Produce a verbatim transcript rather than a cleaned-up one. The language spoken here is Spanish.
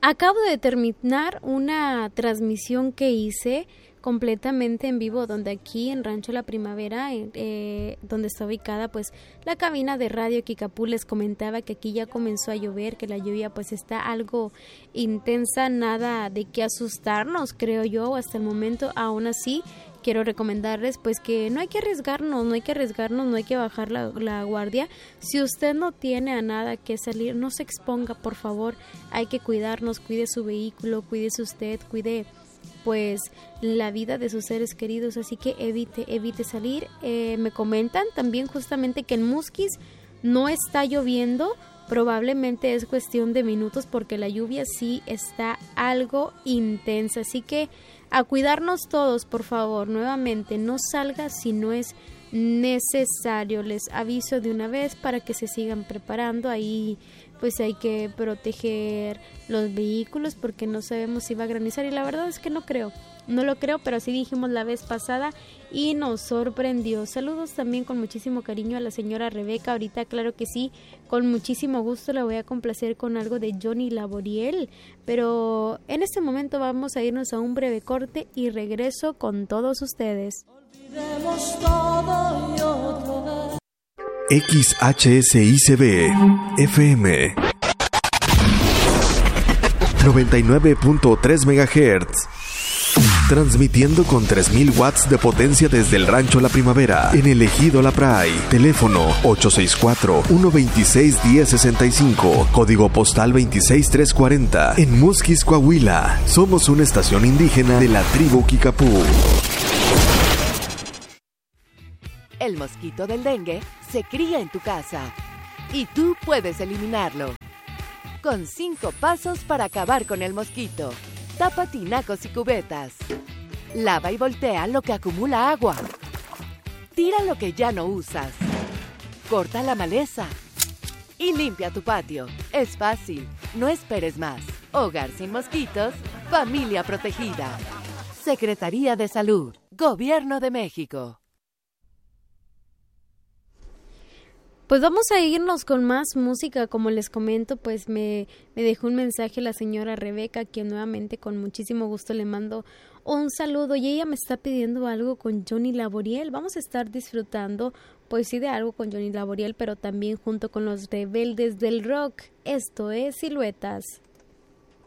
acabo de terminar una transmisión que hice completamente en vivo, donde aquí en Rancho La Primavera, eh, donde está ubicada pues la cabina de Radio Kickapoo, les comentaba que aquí ya comenzó a llover, que la lluvia pues está algo intensa, nada de qué asustarnos, creo yo, hasta el momento. Aún así, quiero recomendarles pues que no hay que arriesgarnos, no hay que arriesgarnos, no hay que bajar la, la guardia. Si usted no tiene a nada que salir, no se exponga, por favor. Hay que cuidarnos, cuide su vehículo, cuídese usted, cuide pues la vida de sus seres queridos, así que evite, evite salir. Eh, me comentan también justamente que en Musquis no está lloviendo, probablemente es cuestión de minutos porque la lluvia sí está algo intensa, así que a cuidarnos todos, por favor. Nuevamente, no salga si no es necesario, les aviso de una vez para que se sigan preparando. Ahí pues hay que proteger los vehículos porque no sabemos si va a granizar, y la verdad es que no creo, no lo creo, pero así dijimos la vez pasada y nos sorprendió. Saludos también con muchísimo cariño a la señora Rebeca. Ahorita, claro que sí, con muchísimo gusto la voy a complacer con algo de Johnny Laboriel, pero en este momento vamos a irnos a un breve corte y regreso con todos ustedes. Olvidemos todo y otra vez. X H S I C B F M noventa y nueve punto tres megahertz, transmitiendo con tres mil watts de potencia desde el Rancho La Primavera, en el Ejido La Pray. Teléfono ocho seis cuatro, uno dos seis, uno cero seis cinco, código postal veintiséis mil trescientos cuarenta, en Musquis, Coahuila. Somos una estación indígena de la tribu Kickapoo. El mosquito del dengue se cría en tu casa y tú puedes eliminarlo con cinco pasos para acabar con el mosquito. Tapa tinacos y cubetas. Lava y voltea lo que acumula agua. Tira lo que ya no usas. Corta la maleza y limpia tu patio. Es fácil, no esperes más. Hogar sin mosquitos, familia protegida. Secretaría de Salud, Gobierno de México. Pues vamos a irnos con más música. Como les comento, pues me, me dejó un mensaje la señora Rebeca, quien nuevamente con muchísimo gusto le mando un saludo, y ella me está pidiendo algo con Johnny Laboriel. Vamos a estar disfrutando pues sí de algo con Johnny Laboriel, pero también junto con los Rebeldes del Rock. Esto es Siluetas.